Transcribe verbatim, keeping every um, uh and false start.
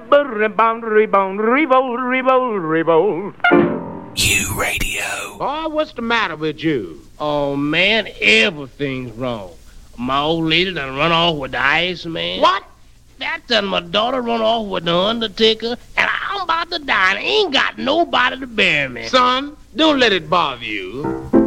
Rebound, rebound, revolt, revolt, revolt. You radio. Boy, what's the matter with you? Oh, man, everything's wrong. My old lady done run off with the Iceman. What? That done my daughter run off with the Undertaker, and I'm about to die, and I ain't got nobody to bury me. Son, don't let it bother you.